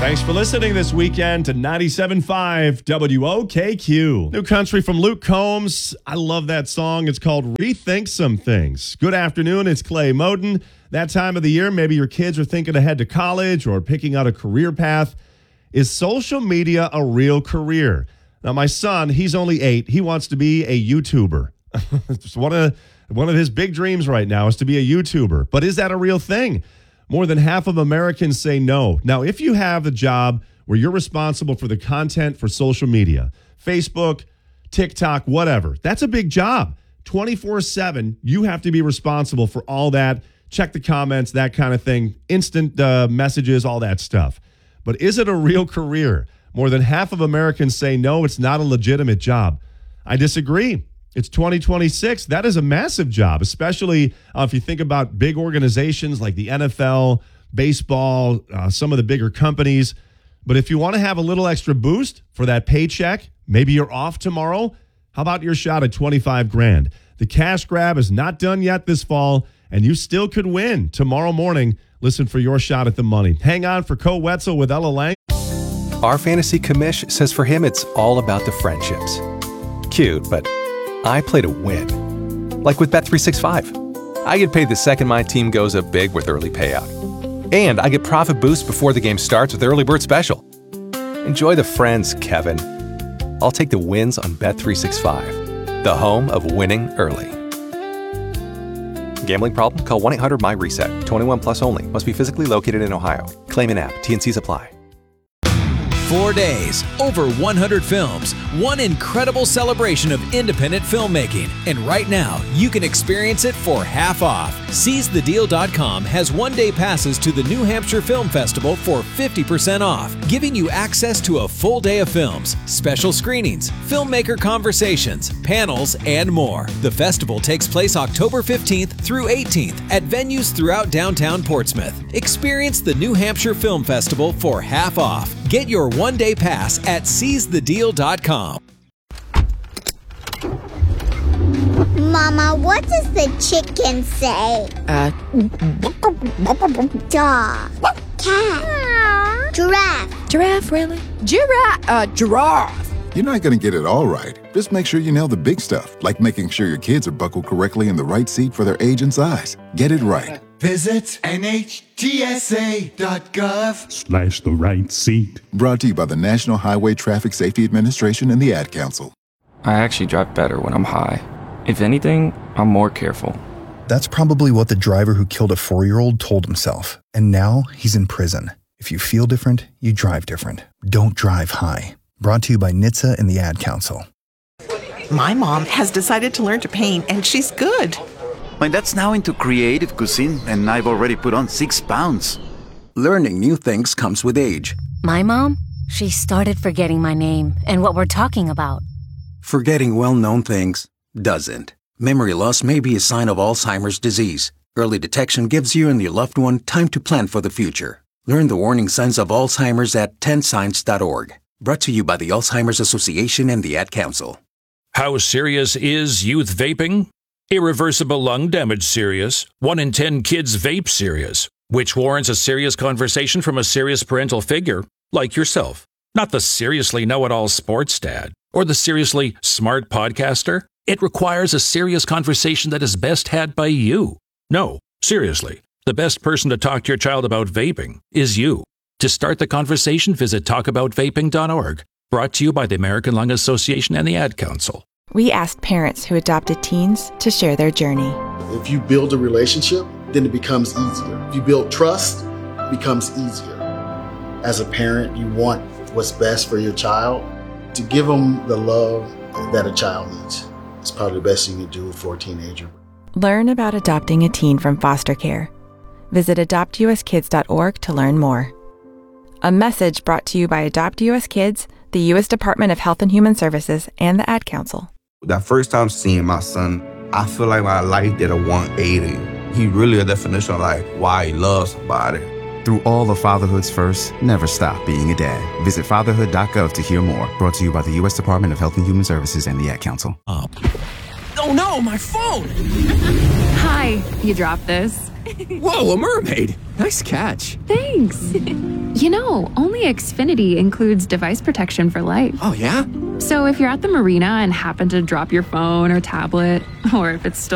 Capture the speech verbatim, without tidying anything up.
Thanks for listening this weekend to ninety-seven point five W O K Q. New country from Luke Combs. I love that song. It's called Rethink Some Things. Good afternoon. It's Clay Moden. That time of the year, maybe your kids are thinking ahead to college or picking out a career path. Is social media a real career? Now, my son, he's only eight. He wants to be a YouTuber. It's one of, one of his big dreams right now is to be a YouTuber. But is that a real thing? More than half of Americans say no. Now, if you have the job where you're responsible for the content for social media, Facebook, TikTok, whatever, that's a big job. twenty-four seven, you have to be responsible for all that. Check the comments, that kind of thing, instant uh, messages, all that stuff. But is it a real career? More than half of Americans say no, it's not a legitimate job. I disagree. It's twenty twenty-six. That is a massive job, especially uh, if you think about big organizations like the N F L, baseball, uh, some of the bigger companies. But if you want to have a little extra boost for that paycheck, maybe you're off tomorrow, how about your shot at twenty-five grand? The cash grab is not done yet this fall, and you still could win tomorrow morning. Listen for your shot at the money. Hang on for Co Wetzel with Ella Lang. Our fantasy commish says for him it's all about the friendships. Cute, but I play to win. Like with Bet three sixty-five. I get paid the second my team goes up big with early payout. And I get profit boost before the game starts with Early Bird Special. Enjoy the friends, Kevin. I'll take the wins on Bet three sixty-five, the home of winning early. Gambling problem? Call one eight hundred M Y reset. twenty-one plus only. Must be physically located in Ohio. Claim in app. T N Cs apply. Four days, over one hundred films, one incredible celebration of independent filmmaking. And right now, you can experience it for half off. Seize the deal dot com has one-day passes to the New Hampshire Film Festival for fifty percent off, giving you access to a full day of films, special screenings, filmmaker conversations, panels, and more. The festival takes place October fifteenth through eighteenth at venues throughout downtown Portsmouth. Experience the New Hampshire Film Festival for half off. Get your one-day pass at seize the deal dot com. Mama, what does the chicken say? Uh, Dog. Cat. Giraffe. Giraffe, really? Giraffe. Uh, giraffe. You're not going to get it all right. Just make sure you nail the big stuff, like making sure your kids are buckled correctly in the right seat for their age and size. Get it right. Visit N H T S A dot gov slash the right seat. Brought to you by the National Highway Traffic Safety Administration and the Ad Council. I actually drive better when I'm high. If anything, I'm more careful. That's probably what the driver who killed a four-year-old told himself. And now he's in prison. If you feel different, you drive different. Don't drive high. Brought to you by N H T S A and the Ad Council. My mom has decided to learn to paint, and she's good. My dad's now into creative cuisine, and I've already put on six pounds. Learning new things comes with age. My mom, she started forgetting my name and what we're talking about. Forgetting well-known things doesn't. Memory loss may be a sign of Alzheimer's disease. Early detection gives you and your loved one time to plan for the future. Learn the warning signs of Alzheimer's at ten signs dot org. Brought to you by the Alzheimer's Association and the Ad Council. How serious is youth vaping? Irreversible lung damage serious. One in ten kids vape serious, which warrants a serious conversation from a serious parental figure like yourself. Not the seriously know-it-all sports dad or the seriously smart podcaster. It requires a serious conversation that is best had by you. No, seriously, the best person to talk to your child about vaping is you. To start the conversation, visit talk about vaping dot org. Brought to you by the American Lung Association and the Ad Council. We asked parents who adopted teens to share their journey. If you build a relationship, then it becomes easier. If you build trust, it becomes easier. As a parent, you want what's best for your child. To give them the love that a child needs. It's probably the best thing you can do for a teenager. Learn about adopting a teen from foster care. Visit adopt U S kids dot org to learn more. A message brought to you by Adopt U S Kids, the U S Department of Health and Human Services, and the Ad Council. That first time seeing my son, I feel like my life did a one eighty. He really a definition of like why he loves somebody. Through all of fatherhood's first, never stop being a dad. Visit fatherhood dot gov to hear more. Brought to you by the U S Department of Health and Human Services and the Ad Council. Oh. Oh no, my phone! Hi, you dropped this. Whoa, a mermaid! Nice catch. Thanks. You know, only Xfinity includes device protection for life. Oh, yeah? So if you're at the marina and happen to drop your phone or tablet, or if it's still